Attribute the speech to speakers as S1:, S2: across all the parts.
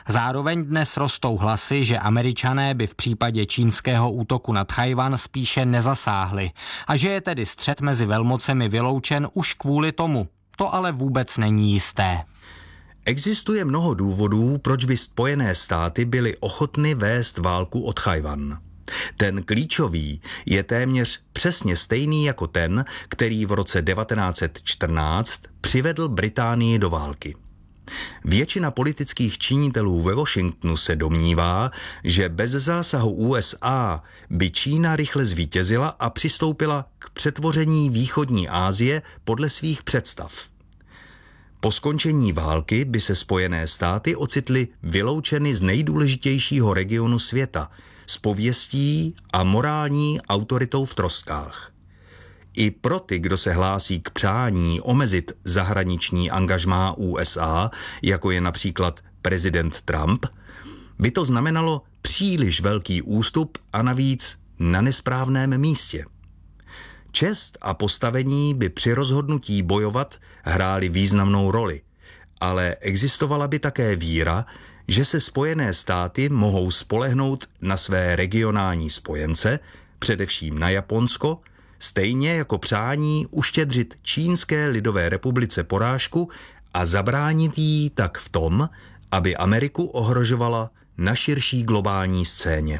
S1: Zároveň dnes rostou hlasy, že Američané by v případě čínského útoku na Tchaj-wan spíše nezasáhli a že je tedy střet mezi velmocemi vyloučen už kvůli tomu. To ale vůbec není jisté.
S2: Existuje mnoho důvodů, proč by Spojené státy byly ochotny vést válku o Tchaj-wan. Ten klíčový je téměř přesně stejný jako ten, který v roce 1914 přivedl Británii do války. Většina politických činitelů ve Washingtonu se domnívá, že bez zásahu USA by Čína rychle zvítězila a přistoupila k přetvoření východní Asie podle svých představ. Po skončení války by se Spojené státy ocitly vyloučeny z nejdůležitějšího regionu světa, s pověstí a morální autoritou v troskách. I pro ty, kdo se hlásí k přání omezit zahraniční angažmá USA, jako je například prezident Trump, by to znamenalo příliš velký ústup a navíc na nesprávném místě. Čest a postavení by při rozhodnutí bojovat hrály významnou roli, ale existovala by také víra, že se Spojené státy mohou spolehnout na své regionální spojence, především na Japonsko, stejně jako přání uštědřit Čínské lidové republice porážku a zabránit jí tak v tom, aby Ameriku ohrožovala na širší globální scéně.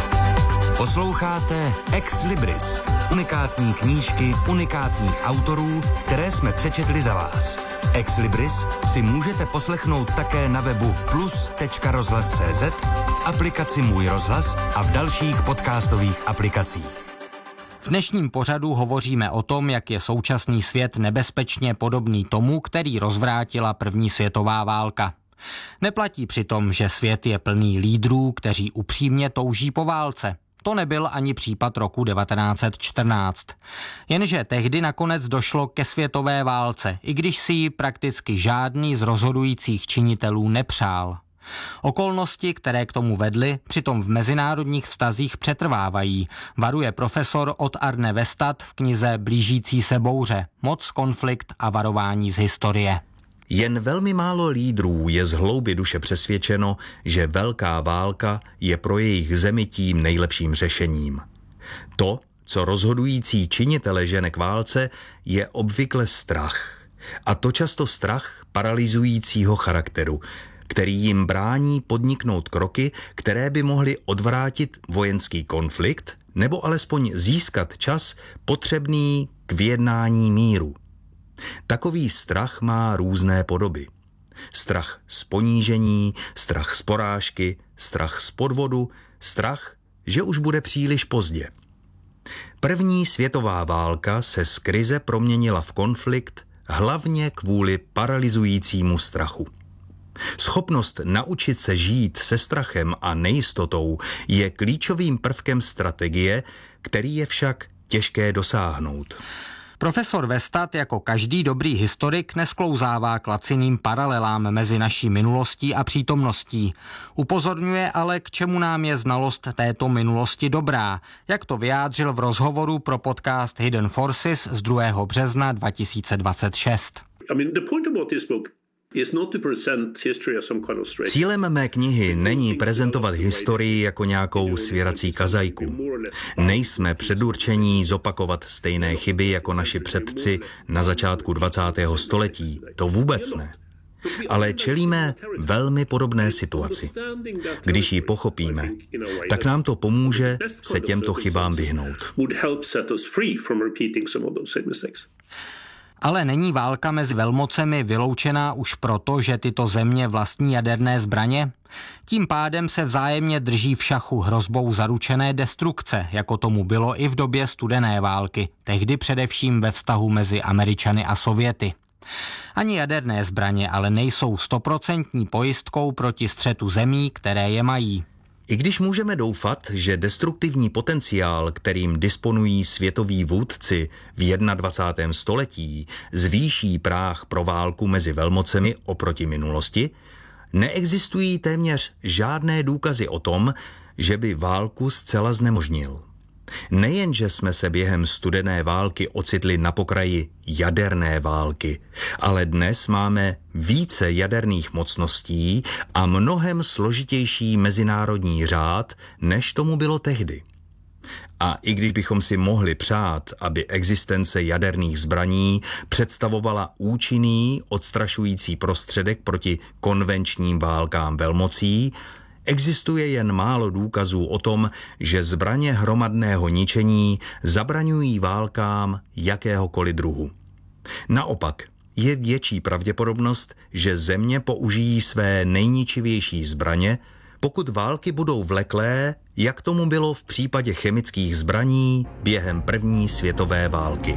S3: Posloucháte Ex Libris, unikátní knížky unikátních autorů, které jsme přečetli za vás. Ex Libris si můžete poslechnout také na webu plus.rozhlas.cz, v aplikaci Můj rozhlas a v dalších podcastových aplikacích.
S1: V dnešním pořadu hovoříme o tom, jak je současný svět nebezpečně podobný tomu, který rozvrátila první světová válka. Neplatí přitom, že svět je plný lídrů, kteří upřímně touží po válce. To nebyl ani případ roku 1914. Jenže tehdy nakonec došlo ke světové válce, i když si ji prakticky žádný z rozhodujících činitelů nepřál. Okolnosti, které k tomu vedly, přitom v mezinárodních vztazích přetrvávají, varuje profesor Odd Arne Westad v knize Blížící se bouře, moc, konflikt a varování z historie.
S2: Jen velmi málo lídrů je z hloubi duše přesvědčeno, že velká válka je pro jejich zemi tím nejlepším řešením. To, co rozhodující činitele žene k válce, je obvykle strach. A to často strach paralyzujícího charakteru, který jim brání podniknout kroky, které by mohly odvrátit vojenský konflikt nebo alespoň získat čas potřebný k vyjednání míru. Takový strach má různé podoby. Strach z ponížení, strach z porážky, strach z podvodu, strach, že už bude příliš pozdě. První světová válka se z krize proměnila v konflikt hlavně kvůli paralyzujícímu strachu. Schopnost naučit se žít se strachem a nejistotou je klíčovým prvkem strategie, který je však těžké dosáhnout.
S1: Profesor Westad jako každý dobrý historik nesklouzává k laciným paralelám mezi naší minulostí a přítomností. Upozorňuje ale, k čemu nám je znalost této minulosti dobrá, jak to vyjádřil v rozhovoru pro podcast Hidden Forces z 2. března 2026.
S2: Cílem mé knihy není prezentovat historii jako nějakou svěrací kazajku. Nejsme předurčení zopakovat stejné chyby jako naši předci na začátku 20. století. To vůbec ne. Ale čelíme velmi podobné situaci. Když ji pochopíme, tak nám to pomůže se těmto chybám vyhnout.
S1: Ale není válka mezi velmocemi vyloučená už proto, že tyto země vlastní jaderné zbraně? Tím pádem se vzájemně drží v šachu hrozbou zaručené destrukce, jako tomu bylo i v době studené války, tehdy především ve vztahu mezi Američany a Sověty. Ani jaderné zbraně ale nejsou 100% pojistkou proti střetu zemí, které je mají.
S2: I když můžeme doufat, že destruktivní potenciál, kterým disponují světoví vůdci v 21. století, zvýší práh pro válku mezi velmocemi oproti minulosti, neexistují téměř žádné důkazy o tom, že by válku zcela znemožnil. Nejenže jsme se během studené války ocitli na pokraji jaderné války, ale dnes máme více jaderných mocností a mnohem složitější mezinárodní řád, než tomu bylo tehdy. A i když bychom si mohli přát, aby existence jaderných zbraní představovala účinný, odstrašující prostředek proti konvenčním válkám velmocí, existuje jen málo důkazů o tom, že zbraně hromadného ničení zabraňují válkám jakéhokoliv druhu. Naopak, je větší pravděpodobnost, že země použijí své nejničivější zbraně, pokud války budou vleklé, jak tomu bylo v případě chemických zbraní během první světové války.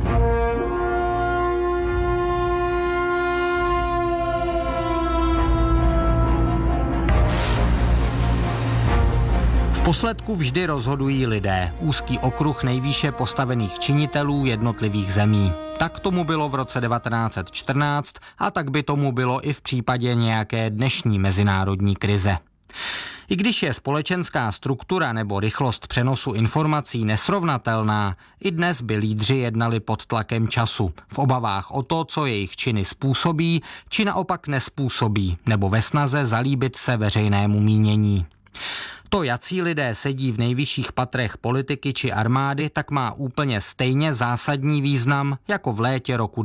S1: V posledku vždy rozhodují lidé, úzký okruh nejvýše postavených činitelů jednotlivých zemí. Tak tomu bylo v roce 1914 a tak by tomu bylo i v případě nějaké dnešní mezinárodní krize. I když je společenská struktura nebo rychlost přenosu informací nesrovnatelná, i dnes by lídři jednali pod tlakem času, v obavách o to, co jejich činy způsobí, či naopak nespůsobí, nebo ve snaze zalíbit se veřejnému mínění. To, jací lidé sedí v nejvyšších patrech politiky či armády, tak má úplně stejně zásadní význam jako v létě roku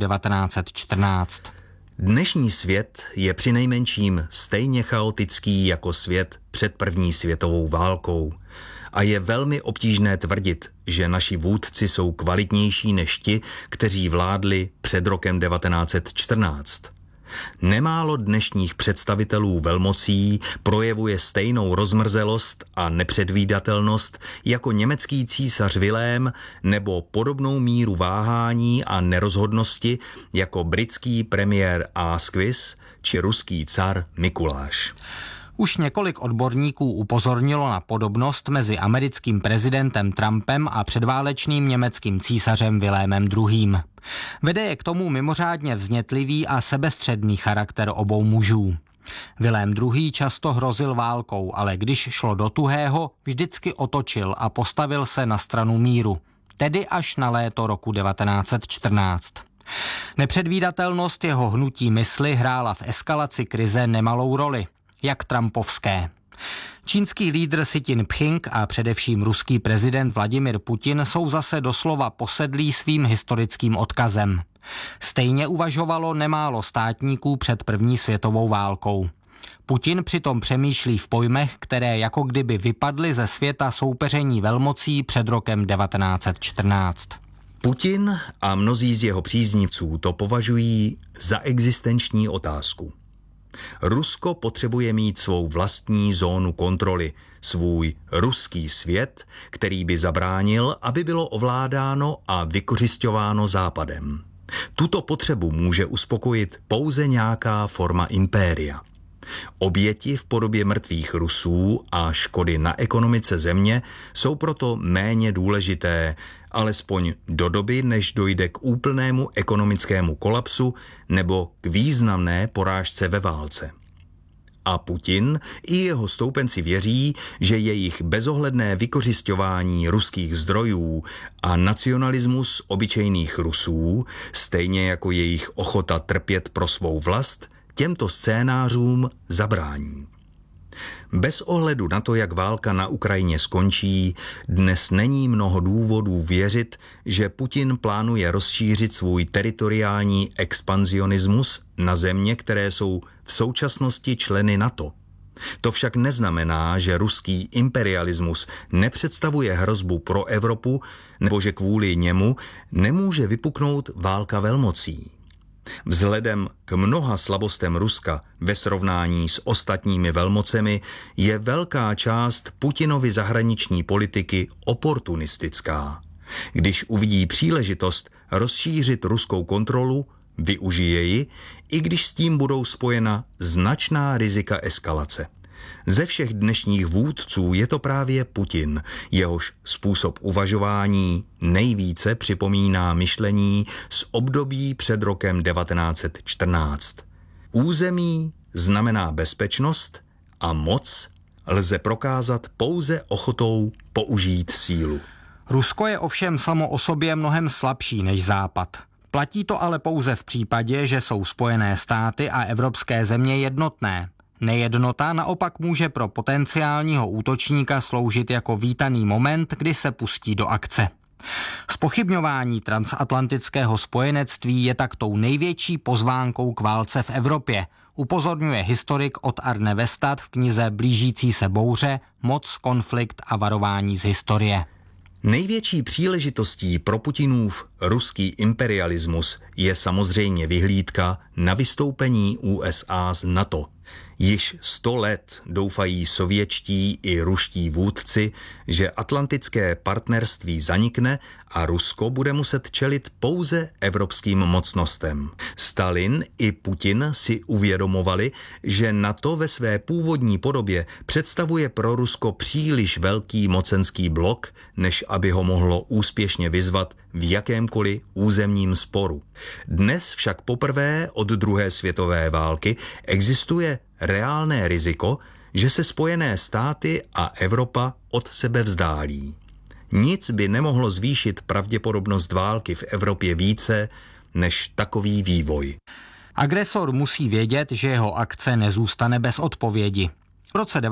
S1: 1914.
S2: Dnešní svět je přinejmenším stejně chaotický jako svět před první světovou válkou a je velmi obtížné tvrdit, že naši vůdci jsou kvalitnější než ti, kteří vládli před rokem 1914. Nemálo dnešních představitelů velmocí projevuje stejnou rozmrzelost a nepředvídatelnost jako německý císař Vilém nebo podobnou míru váhání a nerozhodnosti jako britský premiér Asquith či ruský car Mikuláš.
S1: Už několik odborníků upozornilo na podobnost mezi americkým prezidentem Trumpem a předválečným německým císařem Vilémem II. Vede je k tomu mimořádně vznětlivý a sebestředný charakter obou mužů. Vilém II. Často hrozil válkou, ale když šlo do tuhého, vždycky otočil a postavil se na stranu míru, tedy až na léto roku 1914. Nepředvídatelnost jeho hnutí mysli hrála v eskalaci krize nemalou roli, jak trumpovské. Čínský lídr Xi Jinping a především ruský prezident Vladimir Putin jsou zase doslova posedlí svým historickým odkazem. Stejně uvažovalo nemálo státníků před první světovou válkou. Putin přitom přemýšlí v pojmech, které jako kdyby vypadly ze světa soupeření velmocí před rokem 1914.
S2: Putin a mnozí z jeho příznivců to považují za existenční otázku. Rusko potřebuje mít svou vlastní zónu kontroly, svůj ruský svět, který by zabránil, aby bylo ovládáno a vykořisťováno Západem. Tuto potřebu může uspokojit pouze nějaká forma impéria. Oběti v podobě mrtvých Rusů a škody na ekonomice země jsou proto méně důležité, alespoň do doby, než dojde k úplnému ekonomickému kolapsu nebo k významné porážce ve válce. A Putin i jeho stoupenci věří, že jejich bezohledné vykořisťování ruských zdrojů a nacionalismus obyčejných Rusů, stejně jako jejich ochota trpět pro svou vlast, těmto scénářům zabrání. Bez ohledu na to, jak válka na Ukrajině skončí, dnes není mnoho důvodů věřit, že Putin plánuje rozšířit svůj teritoriální expanzionismus na země, které jsou v současnosti členy NATO. To však neznamená, že ruský imperialismus nepředstavuje hrozbu pro Evropu nebo že kvůli němu nemůže vypuknout válka velmocí. Vzhledem k mnoha slabostem Ruska ve srovnání s ostatními velmocemi je velká část Putinovy zahraniční politiky oportunistická. Když uvidí příležitost rozšířit ruskou kontrolu, využije ji, i když s tím budou spojena značná rizika eskalace. Ze všech dnešních vůdců je to právě Putin, jehož způsob uvažování nejvíce připomíná myšlení z období před rokem 1914. Území znamená bezpečnost a moc lze prokázat pouze ochotou použít sílu.
S1: Rusko je ovšem samo o sobě mnohem slabší než Západ. Platí to ale pouze v případě, že jsou Spojené státy a evropské země jednotné. Nejednota naopak může pro potenciálního útočníka sloužit jako vítaný moment, kdy se pustí do akce. Zpochybňování transatlantického spojenectví je tak tou největší pozvánkou k válce v Evropě, upozorňuje historik od Arne Westad v knize Blížící se bouře, moc, konflikt a varování z historie.
S2: Největší příležitostí pro Putinův ruský imperialismus je samozřejmě vyhlídka na vystoupení USA z NATO. Již 100 let doufají sovětští i ruští vůdci, že atlantické partnerství zanikne a Rusko bude muset čelit pouze evropským mocnostem. Stalin i Putin si uvědomovali, že NATO ve své původní podobě představuje pro Rusko příliš velký mocenský blok, než aby ho mohlo úspěšně vyzvat v jakémkoliv územním sporu. Dnes však poprvé od druhé světové války existuje reálné riziko, že se Spojené státy a Evropa od sebe vzdálí. Nic by nemohlo zvýšit pravděpodobnost války v Evropě více než takový vývoj.
S1: Agresor musí vědět, že jeho akce nezůstane bez odpovědi. V roce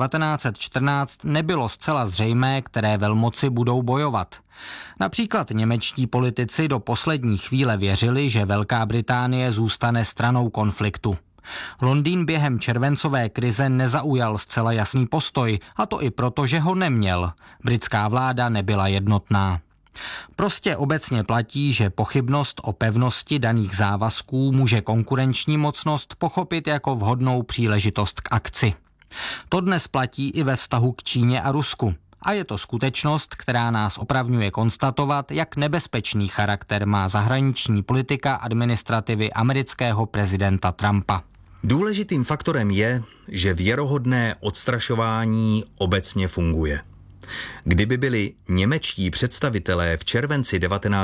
S1: 1914 nebylo zcela zřejmé, které velmoci budou bojovat. Například němečtí politici do poslední chvíle věřili, že Velká Británie zůstane stranou konfliktu. Londýn během červencové krize nezaujal zcela jasný postoj, a to i proto, že ho neměl. Britská vláda nebyla jednotná. Prostě obecně platí, že pochybnost o pevnosti daných závazků může konkurenční mocnost pochopit jako vhodnou příležitost k akci. To dnes platí i ve vztahu k Číně a Rusku. A je to skutečnost, která nás opravňuje konstatovat, jak nebezpečný charakter má zahraniční politika administrativy amerického prezidenta Trumpa.
S2: Důležitým faktorem je, že věrohodné odstrašování obecně funguje. Kdyby byli němečtí představitelé v červenci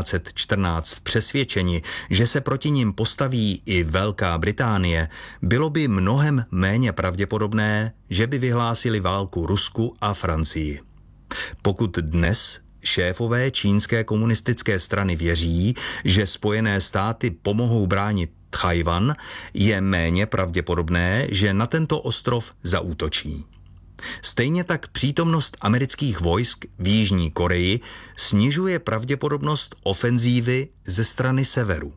S2: 1914 přesvědčeni, že se proti nim postaví i Velká Británie, bylo by mnohem méně pravděpodobné, že by vyhlásili válku Rusku a Francii. Pokud dnes šéfové čínské komunistické strany věří, že Spojené státy pomohou bránit Tchaj-wan, je méně pravděpodobné, že na tento ostrov zaútočí. Stejně tak přítomnost amerických vojsk v Jižní Koreji snižuje pravděpodobnost ofenzívy ze strany severu.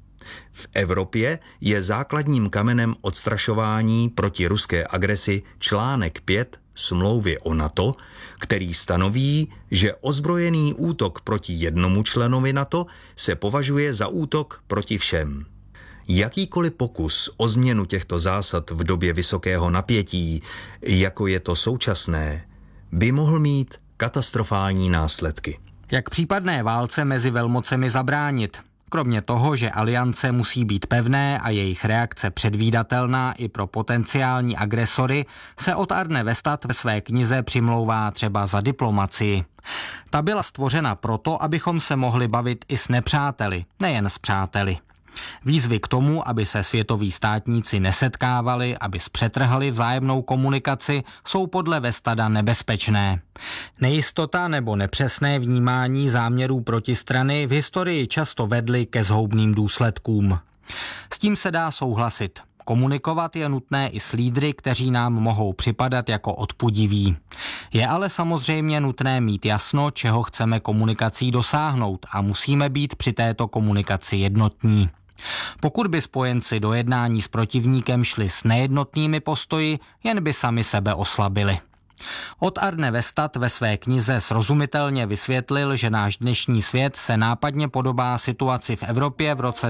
S2: V Evropě je základním kamenem odstrašování proti ruské agresi článek 5 smlouvy o NATO, který stanoví, že ozbrojený útok proti jednomu členovi NATO se považuje za útok proti všem. Jakýkoliv pokus o změnu těchto zásad v době vysokého napětí, jako je to současné, by mohl mít katastrofální následky.
S1: Jak případné válce mezi velmocemi zabránit? Kromě toho, že aliance musí být pevné a jejich reakce předvídatelná i pro potenciální agresory, se od Arne Westad ve své knize přimlouvá třeba za diplomacii. Ta byla stvořena proto, abychom se mohli bavit i s nepřáteli, nejen s přáteli. Výzvy k tomu, aby se světoví státníci nesetkávali, aby zpřetrhali vzájemnou komunikaci, jsou podle Westada nebezpečné. Nejistota nebo nepřesné vnímání záměrů protistrany v historii často vedly ke zhoubným důsledkům. S tím se dá souhlasit. Komunikovat je nutné i s lídry, kteří nám mohou připadat jako odpudiví. Je ale samozřejmě nutné mít jasno, čeho chceme komunikací dosáhnout a musíme být při této komunikaci jednotní. Pokud by spojenci do jednání s protivníkem šli s nejednotnými postoji, jen by sami sebe oslabili. Od Arne Westad ve své knize srozumitelně vysvětlil, že náš dnešní svět se nápadně podobá situaci v Evropě v roce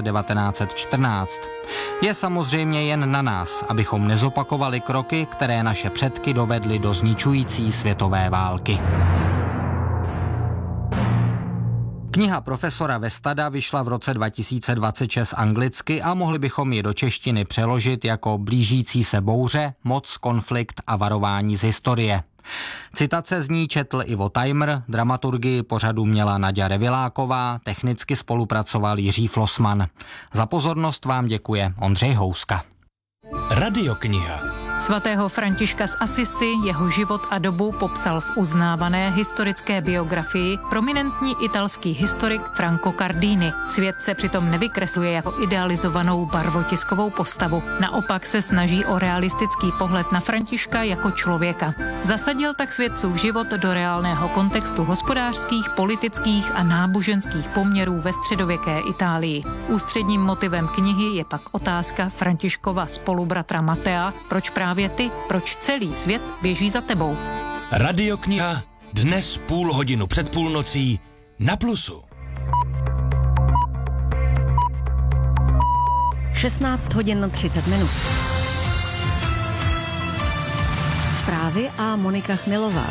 S1: 1914. Je samozřejmě jen na nás, abychom nezopakovali kroky, které naše předky dovedly do zničující světové války. Kniha profesora Westada vyšla v roce 2026 anglicky a mohli bychom ji do češtiny přeložit jako Blížící se bouře, moc, konflikt a varování z historie. Citace z ní četl Ivo Tajmr, dramaturgii pořadu měla Naďa Reviláková, technicky spolupracoval Jiří Flossmann. Za pozornost vám děkuje Ondřej Houska.
S3: Radiokniha.
S4: Svatého Františka z Assisi, jeho život a dobu popsal v uznávané historické biografii prominentní italský historik Franco Cardini. Svět se přitom nevykresluje jako idealizovanou barvotiskovou postavu. Naopak se snaží o realistický pohled na Františka jako člověka. Zasadil tak svědcův život do reálného kontextu hospodářských, politických a náboženských poměrů ve středověké Itálii. Ústředním motivem knihy je pak otázka Františkova spolubratra Matea, proč právě ty, proč celý svět běží za tebou.
S3: Radiokniha dnes 0,5 před půlnocí na Plusu.
S5: 16 hodin 30 minut. Zprávy a Monika Chmilová.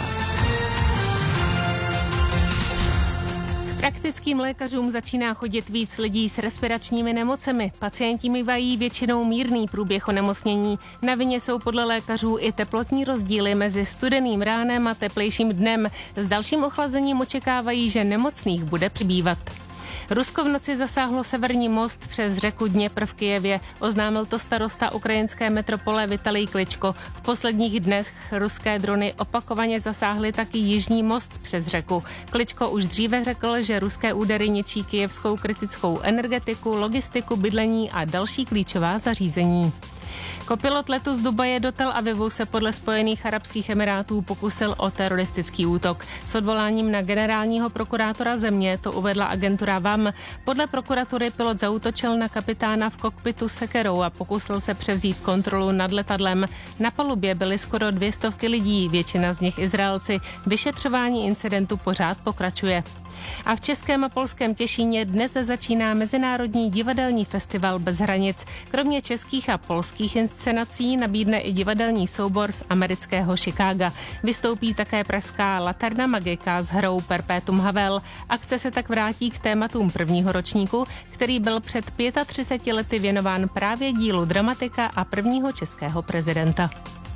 S6: Praktickým lékařům začíná chodit víc lidí s respiračními nemocemi. Pacienti mívají většinou mírný průběh onemocnění. Na vině jsou podle lékařů i teplotní rozdíly mezi studeným ránem a teplejším dnem. S dalším ochlazením očekávají, že nemocných bude přibývat. Rusko v noci zasáhlo severní most přes řeku Dněpr v Kyjevě. Oznámil to starosta ukrajinské metropole Vitalij Kličko. V posledních dnech ruské drony opakovaně zasáhly taky jižní most přes řeku. Kličko už dříve řekl, že ruské údery ničí kyjevskou kritickou energetiku, logistiku, bydlení a další klíčová zařízení. Kopilot letu z Dubaje do Tel Avivu se podle Spojených arabských emirátů pokusil o teroristický útok. S odvoláním na generálního prokurátora země to uvedla agentura VAM. Podle prokuratury pilot zaútočil na kapitána v kokpitu sekerou a pokusil se převzít kontrolu nad letadlem. Na palubě byly skoro 200 lidí, většina z nich Izraelci. Vyšetřování incidentu pořád pokračuje. A v českém a polském Těšíně dnes začíná Mezinárodní divadelní festival Bez hranic. Kromě českých a polských inscenací nabídne i divadelní soubor z amerického Chicaga. Vystoupí také pražská Laterna Magica s hrou Perpetuum Havel. Akce se tak vrátí k tématům prvního ročníku, který byl před 35 lety věnován právě dílu dramatika a prvního českého prezidenta.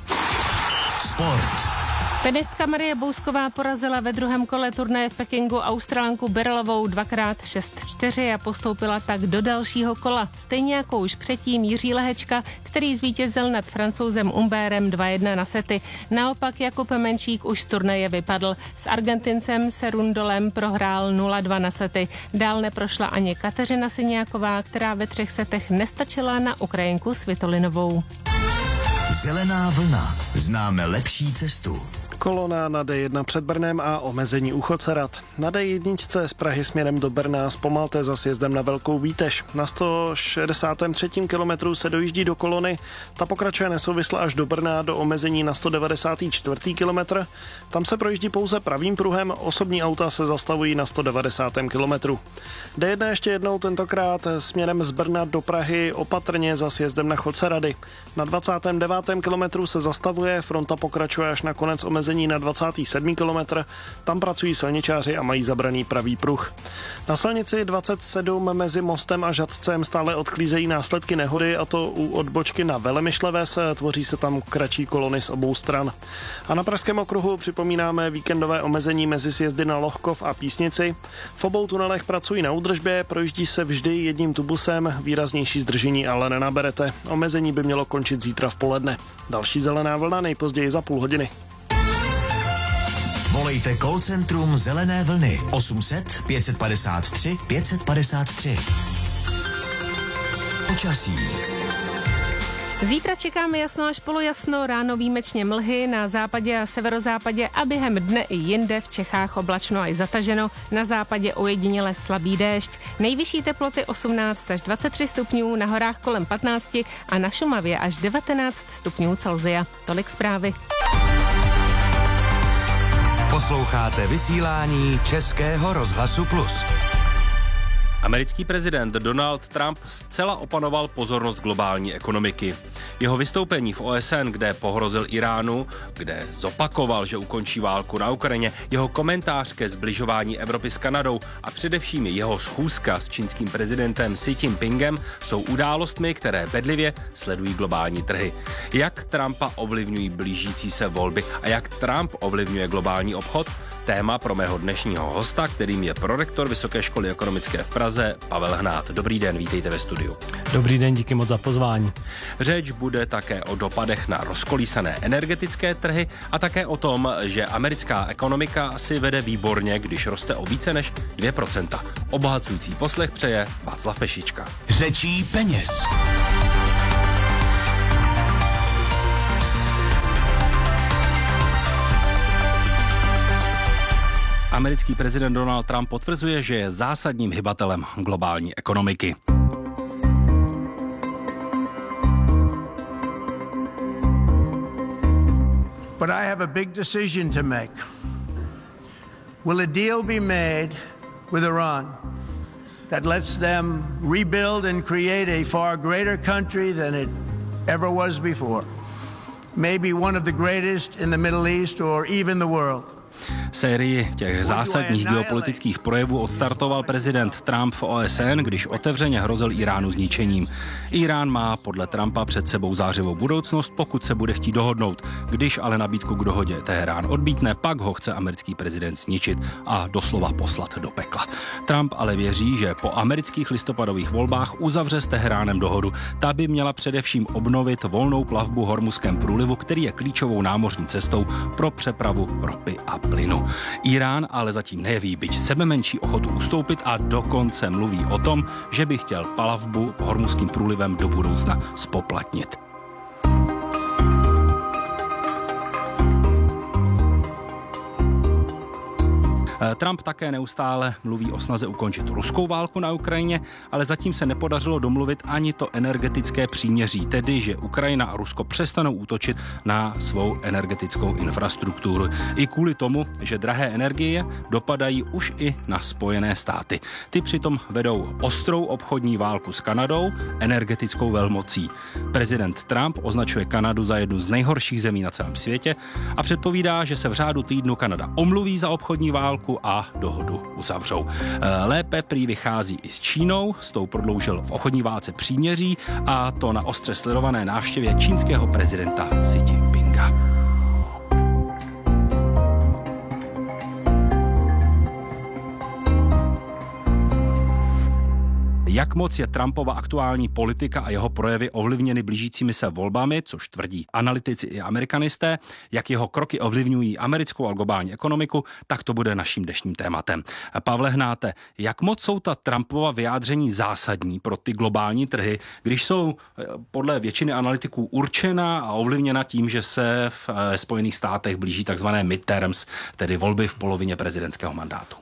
S3: Sport.
S6: Tenistka Marie Bousková porazila ve druhém kole turnaje v Pekingu Australanku Berelovou 2x6-4 a postoupila tak do dalšího kola. Stejně jako už předtím Jiří Lehečka, který zvítězil nad Francouzem Humbérem 2-1 na sety. Naopak Jakub Menšík už z turnaje vypadl. S Argentincem Serundolem prohrál 0-2 na sety. Dál neprošla ani Kateřina Syňáková, která ve 3 setech nestačila na Ukrajinku Svitolinovou.
S7: Zelená vlna. Známe lepší cestu.
S8: Kolona na D1 před Brnem a omezení u Chocerad. Na D1 z Prahy směrem do Brna zpomalte za sjezdem na Velkou Bítež. Na 163. kilometru se dojíždí do kolony. Ta pokračuje nesouvisle až do Brna do omezení na 194. kilometr. Tam se projíždí pouze pravým pruhem, osobní auta se zastavují na 190. kilometru. D1 ještě jednou tentokrát směrem z Brna do Prahy opatrně za sjezdem na Chocerady. Na 29. kilometru se zastavuje, fronta pokračuje až na konec omezení na 27. kilometr. Tam pracují silničáři a mají zabraný pravý pruh. Na silnici 27 mezi Mostem a Žatcem stále odklízejí následky nehody, a to u odbočky na Velemyšleves. Tvoří se tam kratší kolony z obou stran. A na Pražském okruhu připomínáme víkendové omezení mezi sjezdy na Lohkov a Písnici. V obou tunelech pracují na údržbě, projíždí se vždy jedním tubusem, výraznější zdržení ale nenaberete. Omezení by mělo končit zítra v poledne. Další zelená vlna nejpozději za půl hodiny.
S7: Volejte call centrum Zelené vlny 800 553 553. Počasí.
S6: Zítra čekáme jasno až polojasno, ráno výjimečně mlhy na západě a severozápadě a během dne i jinde v Čechách oblačno a zataženo, na západě ojediněle slabý déšť. Nejvyšší teploty 18 až 23 stupňů, na horách kolem 15 a na Šumavě až 19 stupňů Celsia. Tolik zprávy.
S3: Posloucháte vysílání Českého rozhlasu Plus.
S9: Americký prezident Donald Trump zcela opanoval pozornost globální ekonomiky. Jeho vystoupení v OSN, kde pohrozil Iránu, kde zopakoval, že ukončí válku na Ukrajině, jeho komentář ke sbližování Evropy s Kanadou a především jeho schůzka s čínským prezidentem Xi Jinpingem jsou událostmi, které bedlivě sledují globální trhy. Jak Trumpa ovlivňují blížící se volby a jak Trump ovlivňuje globální obchod? téma pro mého dnešního hosta, kterým je prorektor Vysoké školy ekonomické v Praze Pavel Hnát. Dobrý den, vítejte ve studiu.
S10: Dobrý den, díky moc za pozvání.
S9: Řeč bude také o dopadech na rozkolísané energetické trhy a také o tom, že americká ekonomika si vede výborně, když roste o více než 2%. Obohacující poslech přeje Václav Pešička.
S7: Řečí peněz.
S9: Americký prezident Donald Trump potvrzuje, že je zásadním hybatelem globální ekonomiky.
S11: But I have a big decision to make. Will a deal be made with Iran that lets them rebuild and create a far greater country than it ever was before? Maybe one of the greatest in the Middle East or even the world.
S9: Sérii těch zásadních geopolitických projevů odstartoval prezident Trump v OSN, když otevřeně hrozil Iránu zničením. Irán má podle Trumpa před sebou zářivou budoucnost, pokud se bude chtít dohodnout. Když ale nabídku k dohodě Teherán odmítne, pak ho chce americký prezident zničit a doslova poslat do pekla. Trump ale věří, že po amerických listopadových volbách uzavře s Teheránem dohodu. Ta by měla především obnovit volnou plavbu Hormuzském průlivu, který je klíčovou námořní cestou pro přepravu ropy a plynu. Irán ale zatím nejeví byť sebemenší ochotu ustoupit a dokonce mluví o tom, že by chtěl plavbu Hormuzským průlivem do budoucna zpoplatnit. Trump také neustále mluví o snaze ukončit ruskou válku na Ukrajině, ale zatím se nepodařilo domluvit ani to energetické příměří, tedy že Ukrajina a Rusko přestanou útočit na svou energetickou infrastrukturu. I kvůli tomu, že drahé energie dopadají už i na Spojené státy. Ty přitom vedou ostrou obchodní válku s Kanadou, energetickou velmocí. Prezident Trump označuje Kanadu za jednu z nejhorších zemí na celém světě a předpovídá, že se v řádu týdnu Kanada omluví za obchodní válku a dohodu uzavřou. Lépe prý vychází i s Čínou, s tou prodloužil v obchodní válce příměří a to na ostře sledované návštěvě čínského prezidenta Xi Jinpinga. Jak moc je Trumpova aktuální politika a jeho projevy ovlivněny blížícími se volbami, což tvrdí analytici i amerikanisté, jak jeho kroky ovlivňují americkou a globální ekonomiku, tak to bude naším dnešním tématem. Pavle Hnáte, jak moc jsou ta Trumpova vyjádření zásadní pro ty globální trhy, když jsou podle většiny analytiků určena a ovlivněna tím, že se v Spojených státech blíží takzvané midterms, tedy volby v polovině prezidentského mandátu?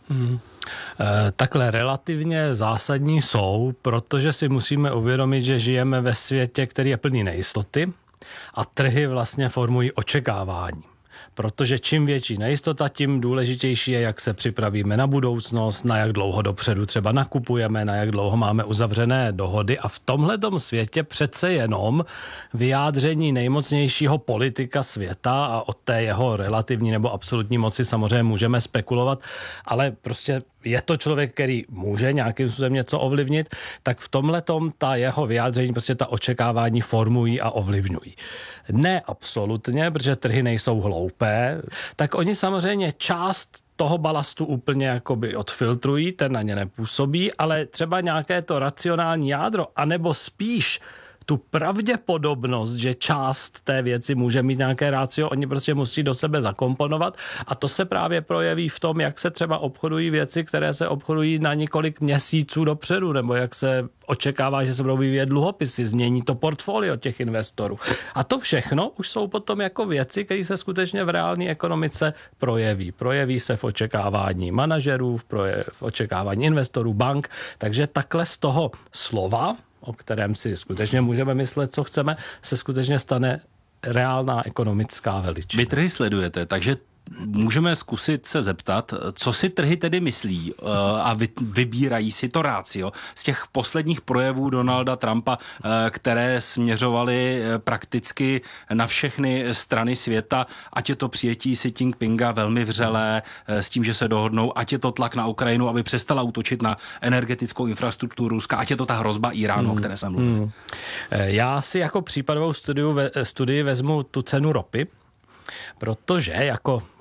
S10: Takhle relativně zásadní jsou, protože si musíme uvědomit, že žijeme ve světě, který je plný nejistoty a trhy vlastně formují očekávání. Protože čím větší nejistota, tím důležitější je, jak se připravíme na budoucnost, na jak dlouho dopředu třeba nakupujeme, na jak dlouho máme uzavřené dohody a v tomhletom světě přece jenom vyjádření nejmocnějšího politika světa a o té jeho relativní nebo absolutní moci samozřejmě můžeme spekulovat, ale prostě je to člověk, který může nějakým způsobem něco ovlivnit, tak v tomhletom ta jeho vyjádření, prostě ta očekávání formují a ovlivňují. Ne absolutně, protože trhy nejsou hloupé, tak oni samozřejmě část toho balastu úplně jakoby odfiltrují, ten na ně nepůsobí, ale třeba nějaké to racionální jádro, anebo spíš tu pravděpodobnost, že část té věci může mít nějaké rácio, oni prostě musí do sebe zakomponovat a to se právě projeví v tom, jak se třeba obchodují věci, které se obchodují na několik měsíců dopředu, nebo jak se očekává, že se budou vyvíjet dluhopisy, změní to portfolio těch investorů. A to všechno už jsou potom jako věci, které se skutečně v reálné ekonomice projeví. Projeví se v očekávání manažerů, v očekávání investorů, bank, takže takhle z toho slova, o kterém si skutečně můžeme myslet, co chceme, se skutečně stane reálná ekonomická veličina.
S9: Vy trhy sledujete, takže můžeme zkusit se zeptat, co si trhy tedy myslí a vybírají si to rácio z těch posledních projevů Donalda Trumpa, které směřovaly prakticky na všechny strany světa, ať je to přijetí Xi Jinpinga velmi vřelé s tím, že se dohodnou, ať je to tlak na Ukrajinu, aby přestala útočit na energetickou infrastrukturu Ruska, ať je to ta hrozba Iránu, o které jsem mluvil.
S10: Já si jako případovou studii vezmu tu cenu ropy, protože jako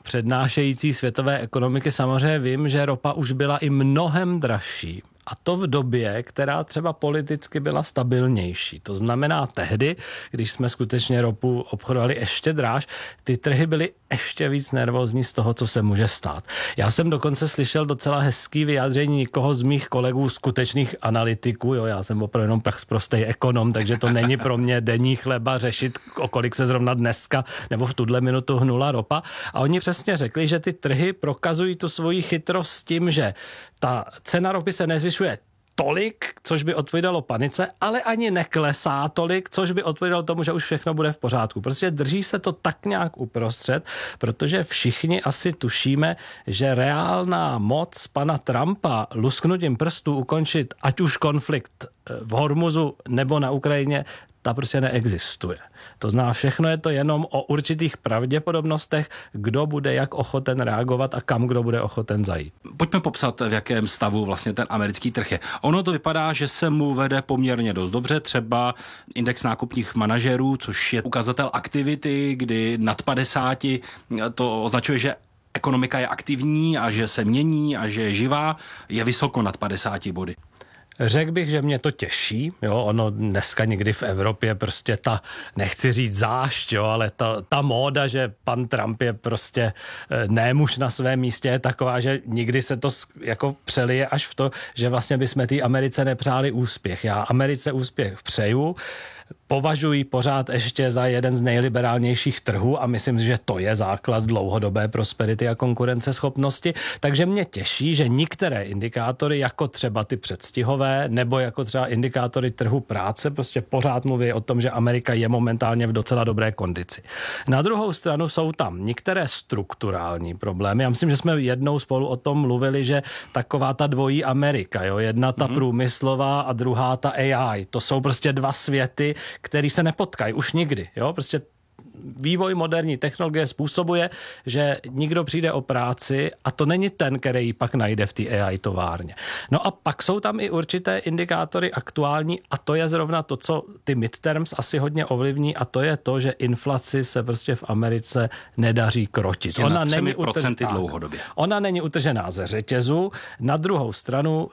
S10: přednášející světové ekonomiky samozřejmě vím, že ropa už byla i mnohem dražší. A to v době, která třeba politicky byla stabilnější. To znamená tehdy, když jsme skutečně ropu obchodovali ještě dráž, ty trhy byly ještě víc nervózní z toho, co se může stát. Já jsem dokonce slyšel docela hezký vyjádření někoho z mých kolegů skutečných analytiků, jo, já jsem opravdu jenom prostý ekonom, takže to není pro mě denní chleba řešit, o kolik se zrovna dneska nebo v tuhle minutu hnula ropa. A oni přesně řekli, že ty trhy prokazují tu svoji chytrost tím, že ta cena ropy se nezvyšuje tolik, což by odpovídalo panice, ale ani neklesá tolik, což by odpovídalo tomu, že už všechno bude v pořádku. Prostě drží se to tak nějak uprostřed, protože všichni asi tušíme, že reálná moc pana Trumpa lusknutím prstů ukončit ať už konflikt v Hormuzu nebo na Ukrajině, ta prostě neexistuje. To znamená, všechno je to jenom o určitých pravděpodobnostech, kdo bude jak ochoten reagovat a kam kdo bude ochoten zajít.
S9: Pojďme popsat, v jakém stavu vlastně ten americký trh je. Ono to vypadá, že se mu vede poměrně dost dobře, třeba index nákupních manažerů, což je ukazatel aktivity, kdy nad 50 to označuje, že ekonomika je aktivní a že se mění a že je živá, je vysoko nad 50 body.
S10: Řekl bych, že mě to těší, jo, ono dneska někdy v Evropě prostě ta, nechci říct zášť, jo, ale ta móda, že pan Trump je prostě nemuž na svém místě, je taková, že nikdy se to jako přelije až v to, že vlastně bychom té Americe nepřáli úspěch. Já Americe úspěch přeju, považuji pořád ještě za jeden z nejliberálnějších trhů a myslím, že to je základ dlouhodobé prosperity a konkurenceschopnosti. Takže mě těší, že některé indikátory, jako třeba ty předstihové, nebo jako třeba indikátory trhu práce, prostě pořád mluví o tom, že Amerika je momentálně v docela dobré kondici. Na druhou stranu jsou tam některé strukturální problémy. Já myslím, že jsme jednou spolu o tom mluvili, že taková ta dvojí Amerika, jo, jedna ta průmyslová a druhá ta AI. To jsou prostě dva světy, který se nepotkají už nikdy. Jo? Prostě vývoj moderní technologie způsobuje, že nikdo přijde o práci a to není ten, který ji pak najde v té AI továrně. No a pak jsou tam i určité indikátory aktuální a to je zrovna to, co ty midterms asi hodně ovlivní a to je to, že inflaci se prostě v Americe nedaří krotit.
S9: Ona není 3% dlouhodobě.
S10: Ona není utržená ze řetězu. Na druhou stranu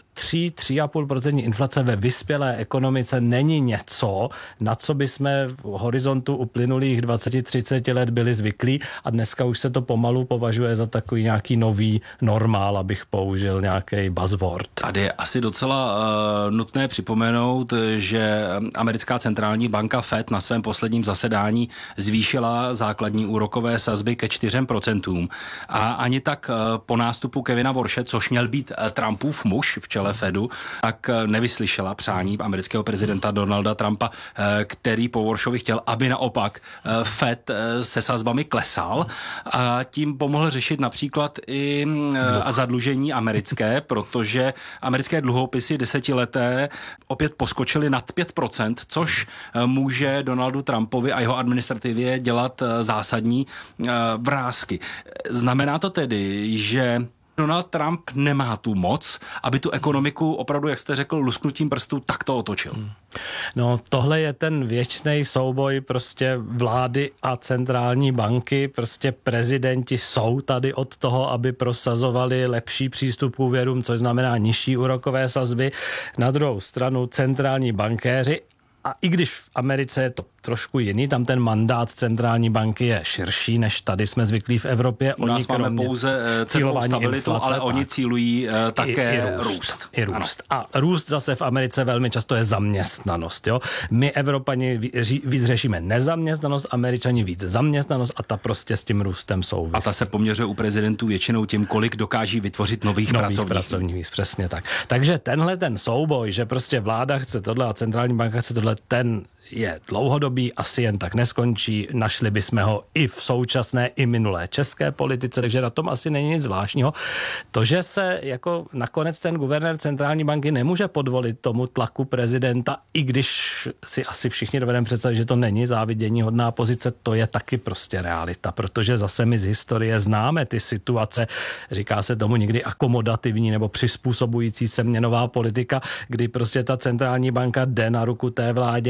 S10: 3,5% inflace ve vyspělé ekonomice není něco, na co by jsme v horizontu uplynulých 20-30 let byli zvyklí a dneska už se to pomalu považuje za takový nějaký nový normál, abych použil nějaký buzzword.
S9: Tady je asi docela nutné připomenout, že americká centrální banka Fed na svém posledním zasedání zvýšila základní úrokové sazby ke 4% a ani tak po nástupu Kevina Warshe, což měl být Trumpův muž v čele Fedu, tak nevyslyšela přání amerického prezidenta Donalda Trumpa, který po Warshovi chtěl, aby naopak Fed se sazbami klesal a tím pomohl řešit například i zadlužení americké, protože americké dluhopisy desetileté opět poskočily nad 5%, což může Donaldu Trumpovi a jeho administrativě dělat zásadní vrásky. Znamená to tedy, že Donald Trump nemá tu moc, aby tu ekonomiku opravdu, jak jste řekl, lusknutím prstů takto otočil.
S10: No tohle je ten věčný souboj prostě vlády a centrální banky. Prostě prezidenti jsou tady od toho, aby prosazovali lepší přístup k úvěrům, což znamená nižší úrokové sazby. Na druhou stranu centrální bankéři. A i když v Americe je to trošku jiný, tam ten mandát centrální banky je širší, než tady jsme zvyklí v Evropě.
S9: U nás máme pouze cenovou stabilitu, inflace, ale oni cílují také růst.
S10: I růst. A růst zase v Americe velmi často je zaměstnanost. Jo? My Evropani víc řešíme nezaměstnanost, Američani víc zaměstnanost a ta prostě s tím růstem souvisí.
S9: A ta se poměřuje u prezidentů většinou tím, kolik dokáží vytvořit nových pracovních
S10: míst. Přesně tak. Takže tenhle ten souboj, že prostě vláda chce tohle a centrální banka chce tohle, ten je dlouhodobý, asi jen tak neskončí. Našli bychom ho i v současné, i minulé české politice, takže na tom asi není nic zvláštního. To, že se jako nakonec ten guvernér centrální banky nemůže podvolit tomu tlaku prezidenta, i když si asi všichni dovedeme představit, že to není závidění hodná pozice, to je taky prostě realita, protože zase my z historie známe ty situace, říká se tomu někdy akomodativní nebo přizpůsobující se měnová politika, kdy prostě ta centrální banka jde na ruku té vládě a vždy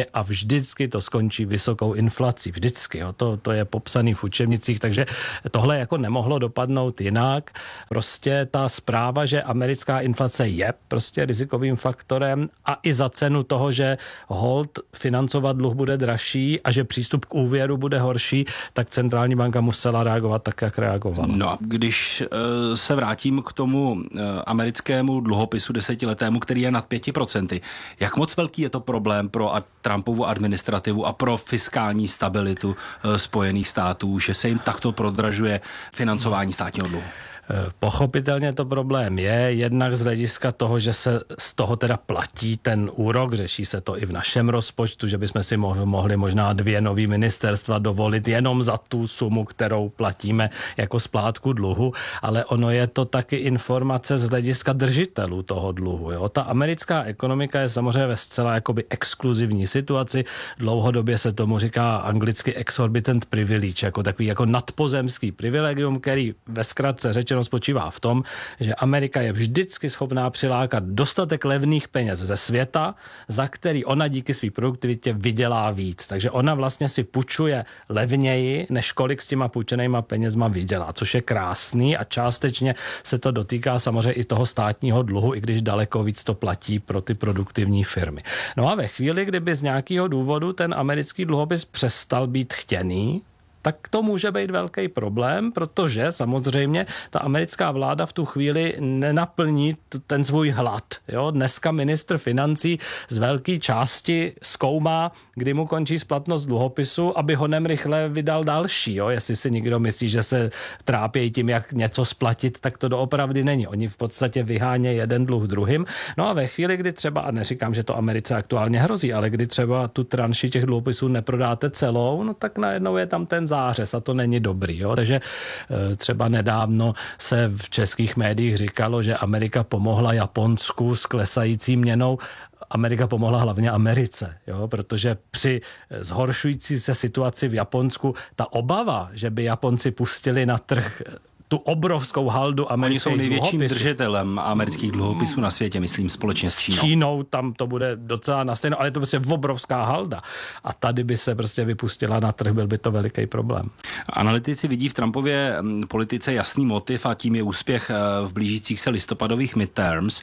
S10: vždycky to skončí vysokou inflací. Vždycky. Jo. To je popsaný v učebnicích, takže tohle jako nemohlo dopadnout jinak. Prostě ta zpráva, že americká inflace je prostě rizikovým faktorem a i za cenu toho, že hold financovat dluh bude dražší a že přístup k úvěru bude horší, tak centrální banka musela reagovat tak, jak reagovala.
S9: No a když se vrátím k tomu americkému dluhopisu desetiletému, který je nad 5%, jak moc velký je to problém pro Trumpovu administrativu a pro fiskální stabilitu Spojených států, že se jim takto prodražuje financování státního dluhu?
S10: Pochopitelně to problém je, jednak z hlediska toho, že se z toho teda platí ten úrok, řeší se to i v našem rozpočtu, že bychom si mohli možná 2 nový ministerstva dovolit jenom za tu sumu, kterou platíme jako splátku dluhu, ale ono je to taky informace z hlediska držitelů toho dluhu. Jo? Ta americká ekonomika je samozřejmě ve zcela jakoby exkluzivní situaci, dlouhodobě se tomu říká anglicky exorbitant privilege, jako takový jako nadpozemský privilegium, který ve zkratce řečeno spočívá v tom, že Amerika je vždycky schopná přilákat dostatek levných peněz ze světa, za který ona díky své produktivitě vydělá víc. Takže ona vlastně si půjčuje levněji, než kolik s těma půjčenýma penězma vydělá, což je krásný a částečně se to dotýká samozřejmě i toho státního dluhu, i když daleko víc to platí pro ty produktivní firmy. No a ve chvíli, kdyby z nějakého důvodu ten americký dluhopis přestal být chtěný, tak to může být velký problém, protože samozřejmě ta americká vláda v tu chvíli nenaplní ten svůj hlad. Jo? Dneska ministr financí z velké části zkoumá, kdy mu končí splatnost dluhopisu, aby honem rychle vydal další. Jo? Jestli si někdo myslí, že se trápí tím, jak něco splatit, tak to doopravdy není. Oni v podstatě vyhánějí jeden dluh druhým. No a ve chvíli, kdy třeba, a neříkám, že to Americe aktuálně hrozí, ale kdy třeba tu tranši těch dluhopisů neprodáte celou, no tak najednou je tam ten zářez a to není dobrý. Jo? Takže třeba nedávno se v českých médiích říkalo, že Amerika pomohla Japonsku s klesající měnou. Amerika pomohla hlavně Americe, jo? Protože při zhoršující se situaci v Japonsku ta obava, že by Japonci pustili na trh tu obrovskou haldu amerických
S9: dluhopisů. Oni jsou největším
S10: dluhopisů.
S9: držitelem amerických dluhopisů na světě, myslím, společně s Čínou.
S10: S Čínou tam to bude docela nastejno, ale je to prostě obrovská halda. A tady by se prostě vypustila na trh, byl by to veliký problém.
S9: Analytici vidí v Trumpově politice jasný motiv a tím je úspěch v blížících se listopadových midterms.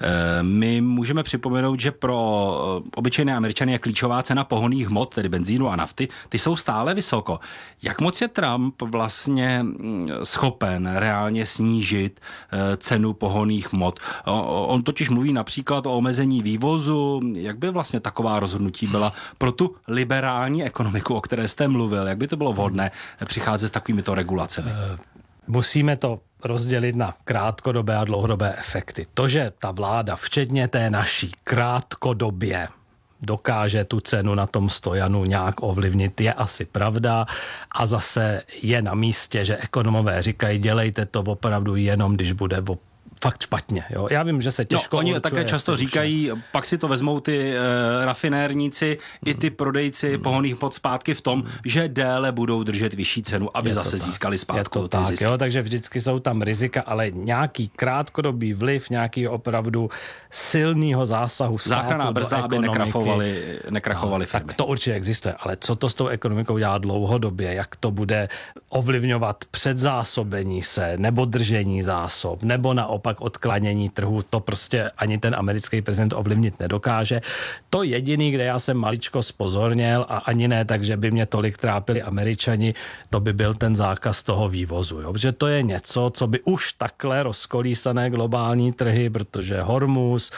S9: My můžeme připomenout, že pro obyčejné Američany je klíčová cena pohonných hmot, tedy benzínu a nafty. Ty jsou stále vysoko. Jak moc je Trump vlastně schopen reálně snížit cenu pohonných hmot? On totiž mluví například o omezení vývozu. Jak by vlastně taková rozhodnutí byla pro tu liberální ekonomiku, o které jste mluvil? Jak by to bylo vhodné přicházet s takovýmito regulacemi?
S10: Musíme to rozdělit na krátkodobé a dlouhodobé efekty. To, že ta vláda, včetně té naší, krátkodobě dokáže tu cenu na tom stojanu nějak ovlivnit, je asi pravda a zase je na místě, že ekonomové říkají, dělejte to opravdu jenom, když bude fakt špatně. Jo? Já vím, že se těžko
S9: oni také často říkají, pak si to vezmou ty rafinérníci i ty prodejci pohonných hmot zpátky v tom, že déle budou držet vyšší cenu, aby zase získali zpátky ty zisky.
S10: Jo? Takže vždycky jsou tam rizika, ale nějaký krátkodobý vliv, nějaký opravdu silného zásahu státu
S9: záchranná brzda,
S10: do
S9: aby nekrachovali firmy.
S10: Tak to určitě existuje, ale co to s tou ekonomikou dělá dlouhodobě, jak to bude ovlivňovat předzásobení se, nebo držení zásob, nebo naopak odklánění trhu, to prostě ani ten americký prezident ovlivnit nedokáže. To jediný, kde já jsem maličko spozorněl a ani ne tak, že by mě tolik trápili Američani, to by byl ten zákaz toho vývozu. Jo? Protože to je něco, co by už takhle rozkolísané globální trhy, protože Hormuz,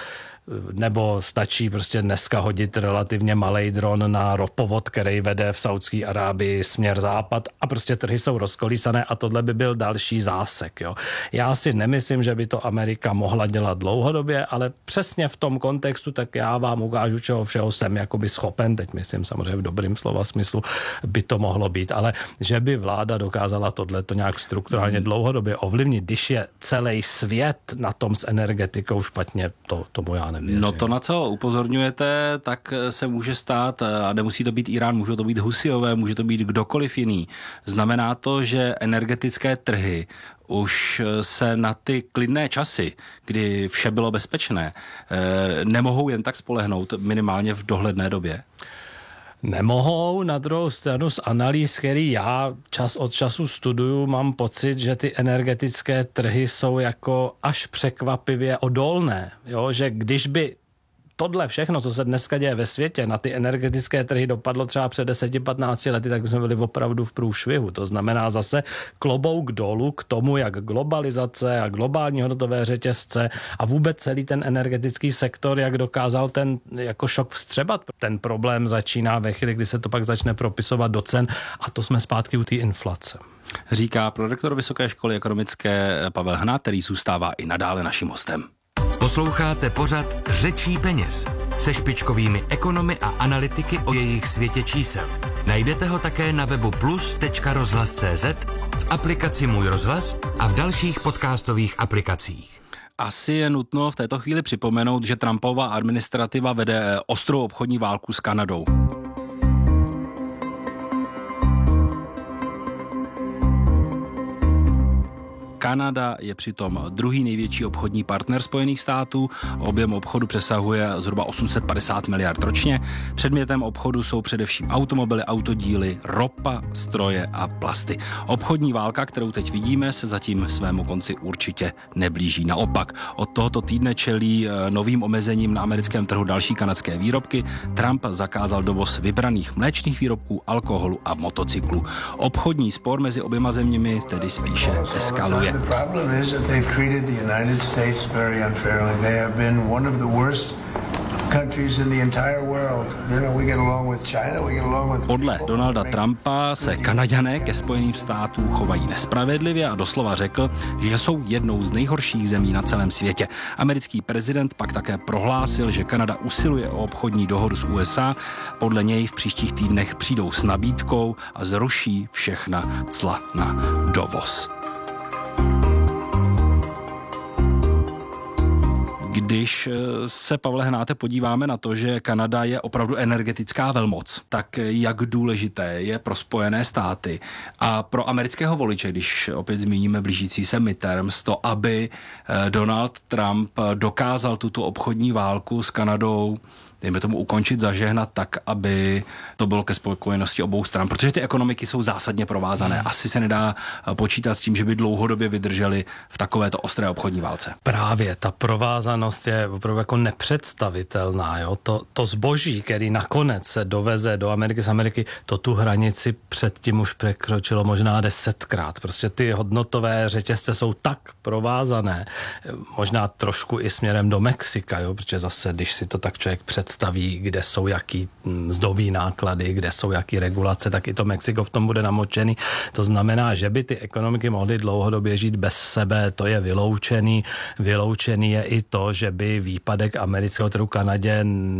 S10: nebo stačí prostě dneska hodit relativně malej dron na ropovod, který vede v Saudské Arábii směr západ a prostě trhy jsou rozkolísané a tohle by byl další zásek. Jo. Já si nemyslím, že by to Amerika mohla dělat dlouhodobě, ale přesně v tom kontextu, tak já vám ukážu, čeho všeho jsem jakoby schopen, teď myslím samozřejmě v dobrým slova smyslu, by to mohlo být, ale že by vláda dokázala tohleto nějak strukturálně dlouhodobě ovlivnit, když je celý svět na tom s energetikou špatně, tomu já nevěřím.
S9: No to, na co upozorňujete, tak se může stát, a nemusí to být Irán, může to být Husijové, může to být kdokoliv jiný. Znamená to, že energetické trhy už se na ty klidné časy, kdy vše bylo bezpečné, nemohou jen tak spolehnout minimálně v dohledné době?
S10: Nemohou, na druhou stranu z analýz, který já čas od času studuju, mám pocit, že ty energetické trhy jsou jako až překvapivě odolné. Jo? Že když by tohle všechno, co se dneska děje ve světě, na ty energetické trhy dopadlo třeba před 10-15 lety, tak jsme byli opravdu v průšvihu. To znamená zase klobouk dolů k tomu, jak globalizace a globální hodnotové řetězce a vůbec celý ten energetický sektor, jak dokázal ten jako šok vstřebat. Ten problém začíná ve chvíli, kdy se to pak začne propisovat do cen a to jsme zpátky u té inflace.
S9: Říká prorektor Vysoké školy ekonomické Pavel Hnát, který zůstává i nadále naším hostem.
S3: Posloucháte pořad Řečí peněz se špičkovými ekonomy a analytiky o jejich světě čísel. Najdete ho také na webu plus.rozhlas.cz, v aplikaci Můj rozhlas a v dalších podcastových aplikacích.
S9: Asi je nutno v této chvíli připomenout, že Trumpova administrativa vede ostrou obchodní válku s Kanadou. Kanada je přitom druhý největší obchodní partner Spojených států. Objem obchodu přesahuje zhruba 850 miliard ročně. Předmětem obchodu jsou především automobily, autodíly, ropa, stroje a plasty. Obchodní válka, kterou teď vidíme, se zatím svému konci určitě neblíží. Naopak, od tohoto týdne čelí novým omezením na americkém trhu další kanadské výrobky. Trump zakázal dovoz vybraných mléčných výrobků, alkoholu a motocyklů. Obchodní spor mezi oběma zeměmi tedy spíše eskaluje.
S11: The problem is that they've treated the United States very unfairly. They have been one of the worst countries in the entire world. You know, we get along with China, we get along with...
S9: Podle Donalda Trumpa se Kanaďané ke Spojeným státům chovají nespravedlivě a doslova řekl, že jsou jednou z nejhorších zemí na celém světě. Americký prezident pak také prohlásil, že Kanada usiluje o obchodní dohodu s USA. Podle něj v příštích týdnech přijdou s nabídkou a zruší všechna cla na dovoz. Když se, Pavle Hnáte, podíváme na to, že Kanada je opravdu energetická velmoc, tak jak důležité je pro Spojené státy a pro amerického voliče, když opět zmíníme blížící se midterms, to, aby Donald Trump dokázal tuto obchodní válku s Kanadou, dejme tomu, ukončit, zažehnat tak, aby to bylo ke spokojenosti obou stran, protože ty ekonomiky jsou zásadně provázané. Asi se nedá počítat s tím, že by dlouhodobě vydrželi v takovéto ostré obchodní válce.
S10: Právě ta provázanost je opravdu jako nepředstavitelná. Jo? To zboží, který nakonec se doveze do Ameriky z Ameriky, to tu hranici předtím už překročilo možná 10krát. Prostě ty hodnotové řetězce jsou tak provázané, možná trošku i směrem do Mexika, jo? Protože zase, když si to tak člověk představí, kde jsou jaký mzdový náklady, kde jsou jaký regulace, tak i to Mexiko v tom bude namočený. To znamená, že by ty ekonomiky mohly dlouhodobě žít bez sebe, to je vyloučený. Vyloučený je i to, že by výpadek amerického trhu Kanadě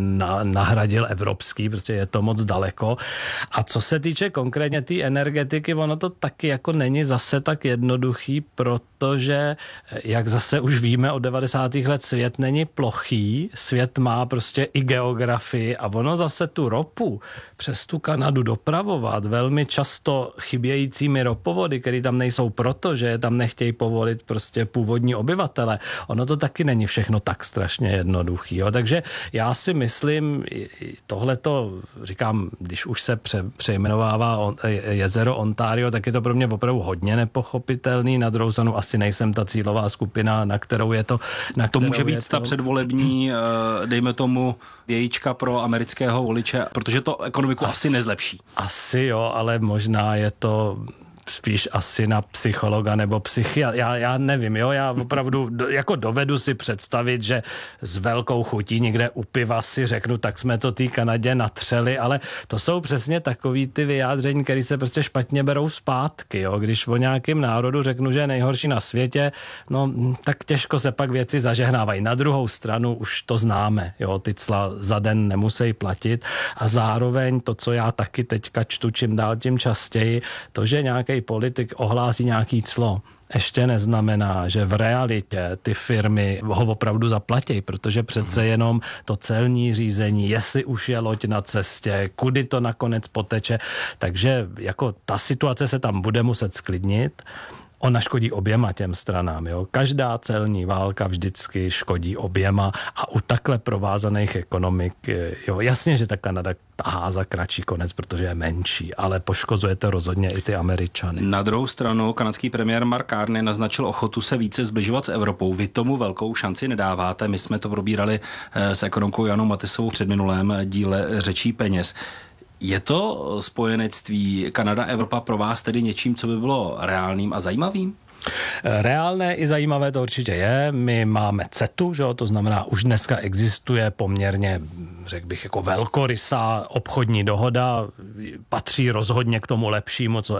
S10: nahradil evropský, protože je to moc daleko. A co se týče konkrétně té energetiky, ono to taky jako není zase tak jednoduchý, protože, jak zase už víme od 90. let, svět není plochý, svět má prostě i geografii a ono zase tu ropu přes tu Kanadu dopravovat velmi často chybějícími ropovody, které tam nejsou proto, že je tam nechtějí povolit prostě původní obyvatele. Ono to taky není všechno tak strašně jednoduchý. Jo? Takže já si myslím, tohleto, říkám, když už se přejmenovává jezero Ontario, tak je to pro mě opravdu hodně nepochopitelný. Na druhou stranu asi nejsem ta cílová skupina, na kterou je to...
S9: To může být ta předvolební, dejme tomu, vějíčka pro amerického voliče, protože to ekonomiku asi nezlepší.
S10: Asi jo, ale možná je to spíš asi na psychologa nebo psychiatra. Já nevím, jo, já opravdu jako dovedu si představit, že s velkou chutí někde u piva si řeknu, tak jsme to té Kanadě natřeli, ale to jsou přesně takový ty vyjádření, které se prostě špatně berou zpátky, jo. Když o nějakém národu řeknu, že je nejhorší na světě, no tak těžko se pak věci zažehnávají. Na druhou stranu už to známe, jo, ty cla za den nemusí platit a zároveň to, co já taky teďka čtu čím dál tím častěji, to, že nějaký politik ohlásí nějaký clo, ještě neznamená, že v realitě ty firmy ho opravdu zaplatí, protože přece jenom to celní řízení, jestli už je loď na cestě, kudy to nakonec poteče, takže jako ta situace se tam bude muset sklidnit. ona škodí oběma těm stranám. Jo? Každá celní válka vždycky škodí oběma a u takhle provázaných ekonomik, jo, jasně, že ta Kanada tahá za kratší konec, protože je menší, ale poškozuje to rozhodně i ty Američany.
S9: Na druhou stranu kanadský premiér Mark Carney naznačil ochotu se více zbližovat s Evropou. Vy tomu velkou šanci nedáváte. My jsme to probírali s ekonomkou Janou Matisovou v předminulém díle Řečí peněz. Je to spojenectví Kanada-Evropa pro vás tedy něčím, co by bylo reálným a zajímavým?
S10: Reálné i zajímavé to určitě je. My máme CETu, že? To znamená, už dneska existuje poměrně, řekl bych, jako velkorysá obchodní dohoda. Patří rozhodně k tomu lepšímu, co